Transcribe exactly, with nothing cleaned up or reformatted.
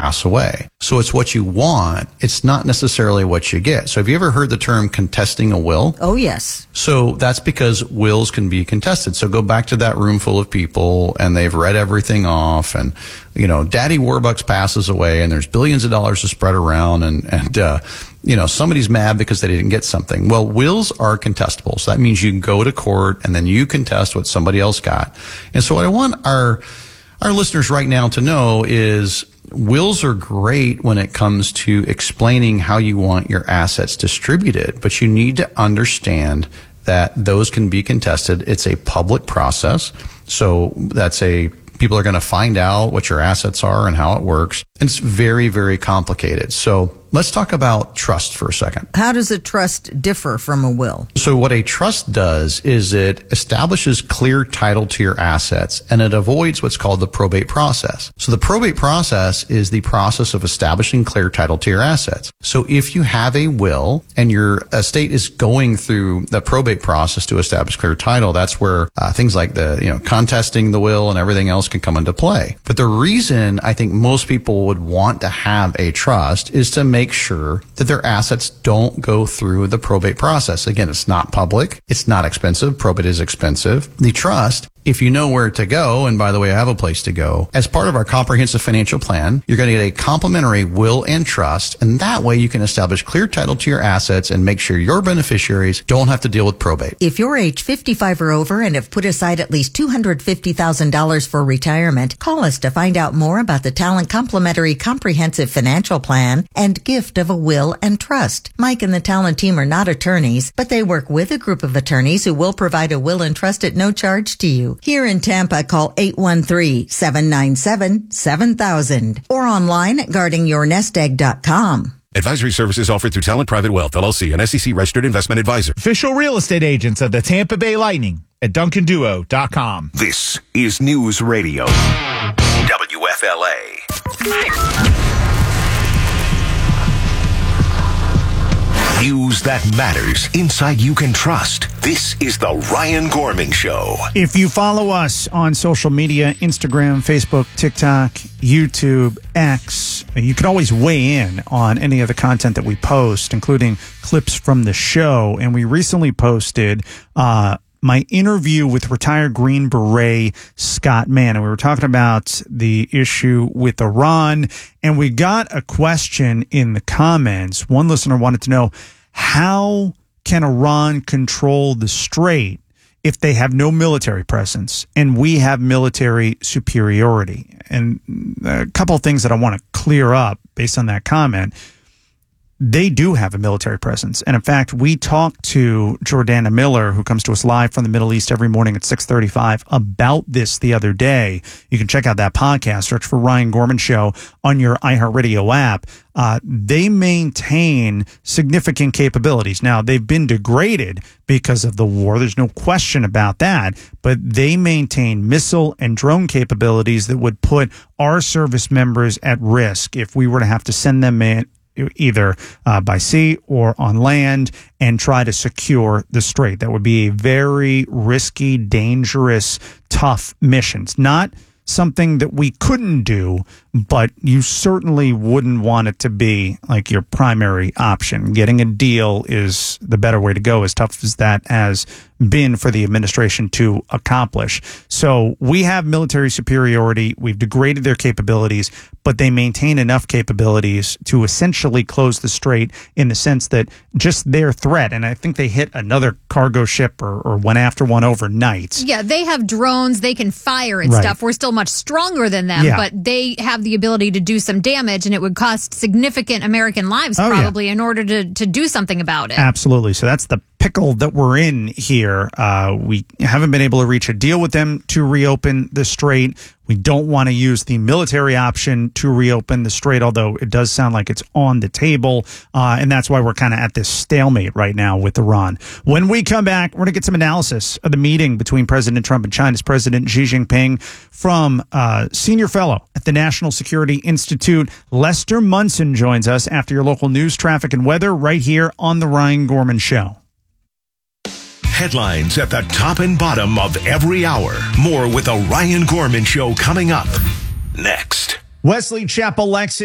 pass away. So it's what you want. It's not necessarily what you get. So have you ever heard the term contesting a will? Oh, yes. So that's because wills can be contested. So go back to that room full of people and they've read everything off and, you know, Daddy Warbucks passes away and there's billions of dollars to spread around and, and, uh, you know, somebody's mad because they didn't get something. Well, wills are contestable. So that means you can go to court and then you contest what somebody else got. And so what I want our, our listeners right now to know is wills are great when it comes to explaining how you want your assets distributed, but you need to understand that those can be contested. It's a public process. So that's a, people are going to find out what your assets are and how it works. And it's very, very complicated. So let's talk about trust for a second. How does a trust differ from a will? So what a trust does is it establishes clear title to your assets and it avoids what's called the probate process. So the probate process is the process of establishing clear title to your assets. So if you have a will and your estate is going through the probate process to establish clear title, that's where uh, things like the, you know, contesting the will and everything else can come into play. But the reason I think most people would want to have a trust is to make sure that their assets don't go through the probate process. Again, it's not public. It's not expensive. Probate is expensive. The trust, if you know where to go, and by the way, I have a place to go, as part of our comprehensive financial plan, you're going to get a complimentary will and trust, and that way you can establish clear title to your assets and make sure your beneficiaries don't have to deal with probate. If you're age fifty-five or over and have put aside at least two hundred fifty thousand dollars for retirement, call us to find out more about the Talent Complimentary Comprehensive Financial Plan and gift of a will and trust. Mike and the Talent team are not attorneys, but they work with a group of attorneys who will provide a will and trust at no charge to you. Here in Tampa, call eight one three, seven nine seven, seven thousand or online at guarding your nest egg dot com. Advisory services offered through Talent Private Wealth, L L C, an S E C-registered investment advisor. Official real estate agents of the Tampa Bay Lightning at Duncan Duo dot com. This is News Radio, W F L A. News that matters, inside you can trust. This is the Ryan Gorman Show. If you follow us on social media, Instagram, Facebook, TikTok, YouTube, X, you can always weigh in on any of the content that we post, including clips from the show. And we recently posted uh, my interview with retired Green Beret Scott Mann. And we were talking about the issue with Iran. And we got a question in the comments. One listener wanted to know, how can Iran control the Strait if they have no military presence and we have military superiority? And a couple of things that I want to clear up based on that comment. They do have a military presence. And in fact, we talked to Jordana Miller, who comes to us live from the Middle East every morning at six thirty-five, about this the other day. You can check out that podcast, search for Ryan Gorman Show on your iHeartRadio app. Uh, they maintain significant capabilities. Now, they've been degraded because of the war. There's no question about that. But they maintain missile and drone capabilities that would put our service members at risk if we were to have to send them in either uh, by sea or on land and try to secure the Strait. That would be a very risky, dangerous, tough mission. It's not something that we couldn't do, but you certainly wouldn't want it to be like your primary option. Getting a deal is the better way to go, as tough as that has been for the administration to accomplish. So we have military superiority. We've degraded their capabilities, but they maintain enough capabilities to essentially close the Strait in the sense that just their threat, and I think they hit another cargo ship or, or went after one overnight. Yeah, they have drones. They can fire and Right. stuff. We're still much stronger than them, Yeah. but they have the ability to do some damage, and it would cost significant American lives Oh, yeah. probably in order to, to do something about it. Absolutely. So that's the pickle that we're in here. Uh, we haven't been able to reach a deal with them to reopen the Strait. We don't want to use the military option to reopen the Strait, although it does sound like it's on the table. Uh, and that's why we're kind of at this stalemate right now with Iran. When we come back, we're going to get some analysis of the meeting between President Trump and China's President Xi Jinping from uh, senior fellow at the National Security Institute. Lester Munson joins us after your local news, traffic, and weather right here on The Ryan Gorman Show. Headlines at the top and bottom of every hour. More with the Ryan Gorman Show coming up next. Wesley Chapel, Lexus.